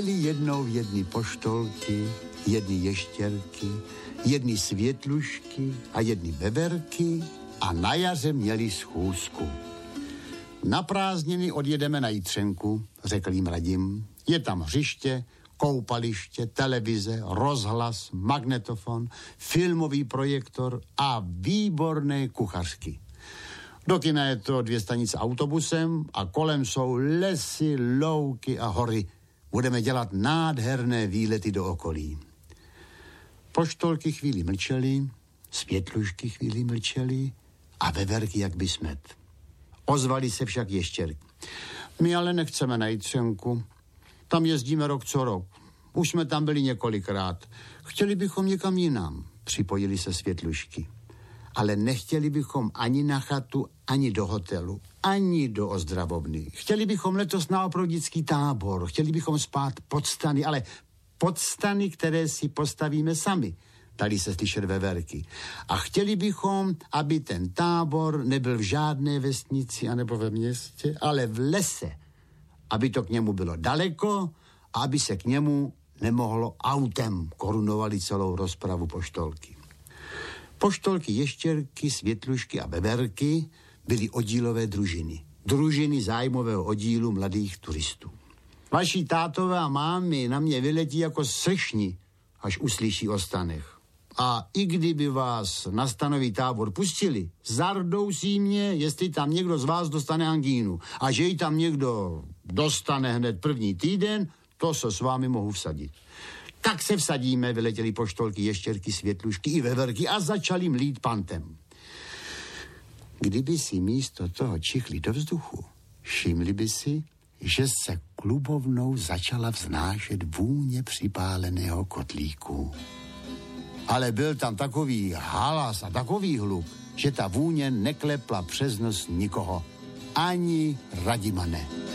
Jednou jedny poštolky, jedny ještěrky, jedny světlušky a jedny veverky a na jaře měli schůzku. Na prázdniny odjedeme na Jitřenku, řekl jim Radim. Je tam hřiště, koupaliště, televize, rozhlas, magnetofon, filmový projektor a výborné kuchařky. Do kina je to 2 stanice autobusem a kolem jsou lesy, louky a hory. Budeme dělat nádherné výlety do okolí. Poštolky chvíli mlčely, světlušky chvíli mlčely a veverky jak by smet. Ozvali se však ještěrky. My ale nechceme na Jitřenku. Tam jezdíme rok co rok. Už jsme tam byli několikrát. Chtěli bychom někam jinam. Připojili se světlušky. Ale nechtěli bychom ani na chatu, ani do hotelu, ani do ozdravovny. Chtěli bychom letos na opravdický tábor. Chtěli bychom spát pod stany, ale pod stany, které si postavíme sami. Dali se slyšet veverky. A chtěli bychom, aby ten tábor nebyl v žádné vesnici anebo ve městě, ale v lese. Aby to k němu bylo daleko a aby se k němu nemohlo autem. Korunovali celou rozpravu poštolky. Poštolky, ještěrky, světlušky a veverky byly oddílové družiny. Družiny zájmového oddílu mladých turistů. Vaši tátové a mámy na mě vyletí jako sršni, až uslyší o stanech. A i kdyby vás na stanový tábor pustili, zardousí mě, jestli tam někdo z vás dostane angínu. A že ji tam někdo dostane hned první týden, to se s vámi mohu vsadit. Tak se vsadíme, vyletěli poštolky, ještěrky, světlušky i veverky a začali mlít pantem. Kdyby si místo toho čichli do vzduchu, všimli by si, že se klubovnou začala vznášet vůně připáleného kotlíku. Ale byl tam takový halas a takový hluk, že ta vůně neklepla přes nos nikoho. Ani Radima ne.